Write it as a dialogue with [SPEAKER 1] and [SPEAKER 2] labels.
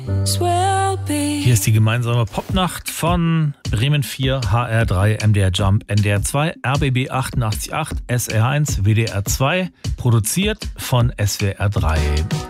[SPEAKER 1] Hier ist die gemeinsame Popnacht von Bremen 4, HR3, MDR Jump, NDR 2, RBB 88.8, SR1, WDR 2, produziert von SWR 3.